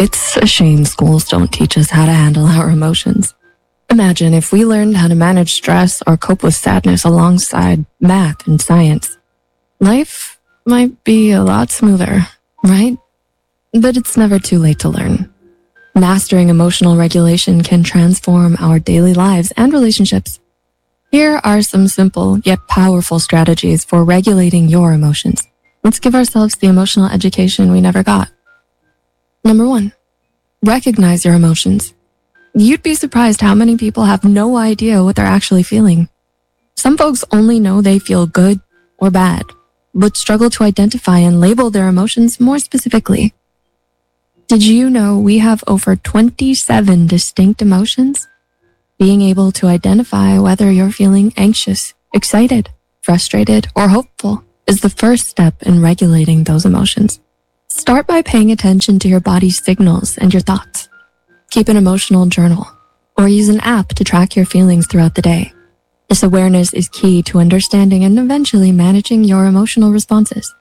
It's a shame schools don't teach us how to handle our emotions. Imagine if we learned how to manage stress or cope with sadness alongside math and science. Life might be a lot smoother, right? But it's never too late to learn. Mastering emotional regulation can transform our daily lives and relationships. Here are some simple yet powerful strategies for regulating your emotions. Let's give ourselves the emotional education we never got. Number 1, recognize your emotions. You'd be surprised how many people have no idea what they're actually feeling. Some folks only know they feel good or bad, but struggle to identify and label their emotions more specifically. Did you know we have over 27 distinct emotions? Being able to identify whether you're feeling anxious, excited, frustrated, or hopeful is the first step in regulating those emotions. Start by paying attention to your body's signals and your thoughts. Keep an emotional journal or use an app to track your feelings throughout the day. This awareness is key to understanding and eventually managing your emotional responses.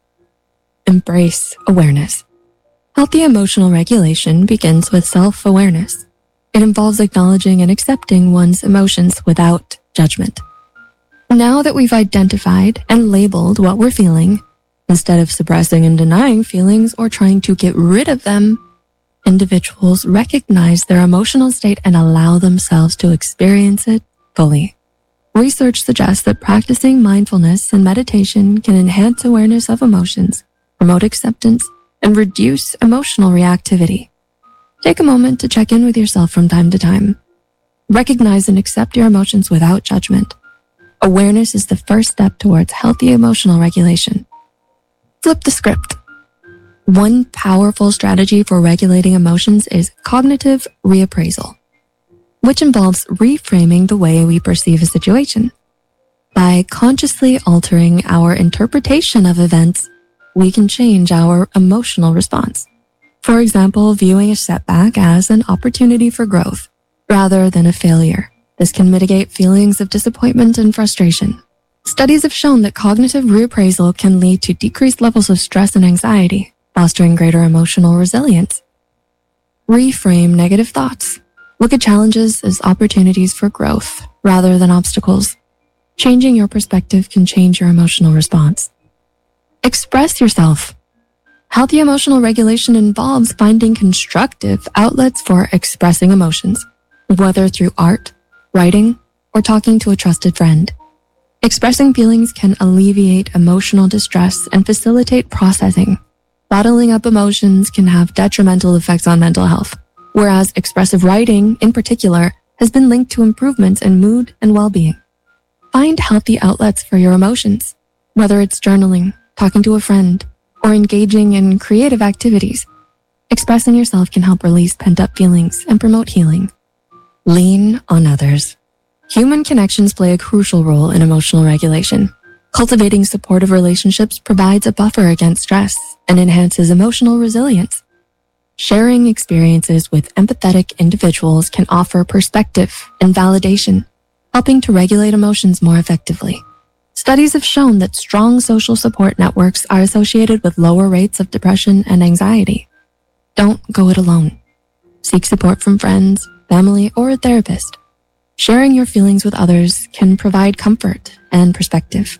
Embrace awareness. Healthy emotional regulation begins with self-awareness. It involves acknowledging and accepting one's emotions without judgment. Now that we've identified and labeled what we're feeling, instead of suppressing and denying feelings or trying to get rid of them, individuals recognize their emotional state and allow themselves to experience it fully. Research suggests that practicing mindfulness and meditation can enhance awareness of emotions, promote acceptance, and reduce emotional reactivity. Take a moment to check in with yourself from time to time. Recognize and accept your emotions without judgment. Awareness is the first step towards healthy emotional regulation. Flip the script. One powerful strategy for regulating emotions is cognitive reappraisal, which involves reframing the way we perceive a situation. By consciously altering our interpretation of events, we can change our emotional response. For example, viewing a setback as an opportunity for growth rather than a failure. This can mitigate feelings of disappointment and frustration. Studies have shown that cognitive reappraisal can lead to decreased levels of stress and anxiety, fostering greater emotional resilience. Reframe negative thoughts. Look at challenges as opportunities for growth rather than obstacles. Changing your perspective can change your emotional response. Express yourself. Healthy emotional regulation involves finding constructive outlets for expressing emotions, whether through art, writing, or talking to a trusted friend. Expressing feelings can alleviate emotional distress and facilitate processing. Bottling up emotions can have detrimental effects on mental health, whereas expressive writing, in particular, has been linked to improvements in mood and well-being. Find healthy outlets for your emotions, whether it's journaling, talking to a friend, or engaging in creative activities. Expressing yourself can help release pent-up feelings and promote healing. Lean on others. Human connections play a crucial role in emotional regulation. Cultivating supportive relationships provides a buffer against stress and enhances emotional resilience. Sharing experiences with empathetic individuals can offer perspective and validation, helping to regulate emotions more effectively. Studies have shown that strong social support networks are associated with lower rates of depression and anxiety. Don't go it alone. Seek support from friends, family, or a therapist. Sharing your feelings with others can provide comfort and perspective.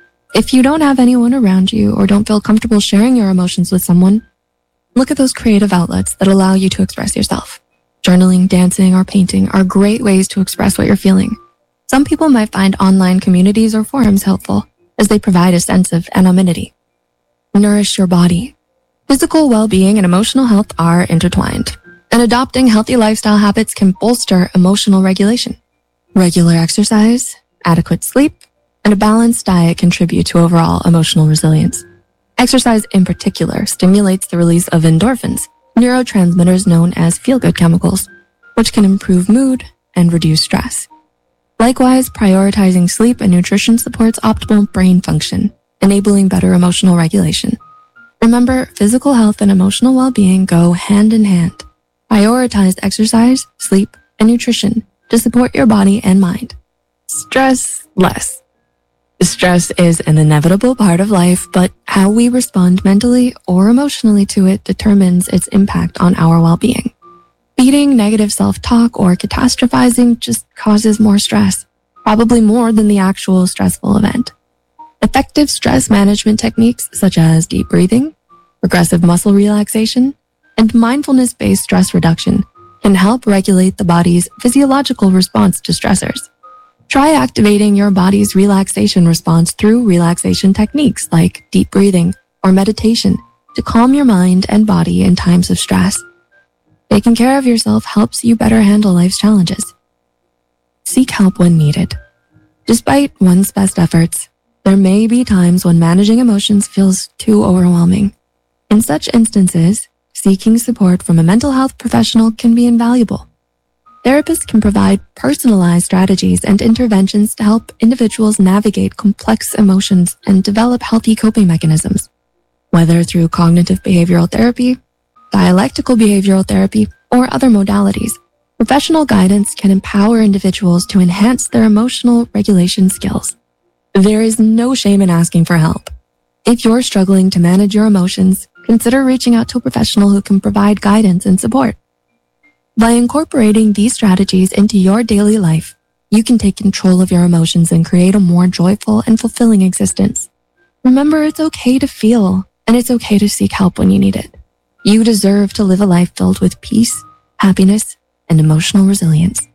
If you don't have anyone around you or don't feel comfortable sharing your emotions with someone, look at those creative outlets that allow you to express yourself. Journaling, dancing, or painting are great ways to express what you're feeling. Some people might find online communities or forums helpful as they provide a sense of anonymity. Nourish your body. Physical well-being and emotional health are intertwined, and adopting healthy lifestyle habits can bolster emotional regulation. Regular exercise, adequate sleep, and a balanced diet contribute to overall emotional resilience. Exercise in particular stimulates the release of endorphins, neurotransmitters known as feel-good chemicals, which can improve mood and reduce stress. Likewise, prioritizing sleep and nutrition supports optimal brain function, enabling better emotional regulation. Remember, physical health and emotional well-being go hand in hand. Prioritize exercise, sleep, and nutrition to support your body and mind. Stress less. Stress is an inevitable part of life, but how we respond mentally or emotionally to it determines its impact on our well-being. Feeding negative self-talk or catastrophizing just causes more stress, probably more than the actual stressful event. Effective stress management techniques such as deep breathing, progressive muscle relaxation, and mindfulness-based stress reduction can help regulate the body's physiological response to stressors. Try activating your body's relaxation response through relaxation techniques like deep breathing or meditation to calm your mind and body in times of stress. Taking care of yourself helps you better handle life's challenges. Seek help when needed. Despite one's best efforts, there may be times when managing emotions feels too overwhelming. In such instances, seeking support from a mental health professional can be invaluable. Therapists can provide personalized strategies and interventions to help individuals navigate complex emotions and develop healthy coping mechanisms. Whether through cognitive behavioral therapy, dialectical behavioral therapy, or other modalities, professional guidance can empower individuals to enhance their emotional regulation skills. There is no shame in asking for help. If you're struggling to manage your emotions, consider reaching out to a professional who can provide guidance and support. By incorporating these strategies into your daily life, you can take control of your emotions and create a more joyful and fulfilling existence. Remember, it's okay to feel, and it's okay to seek help when you need it. You deserve to live a life filled with peace, happiness, and emotional resilience.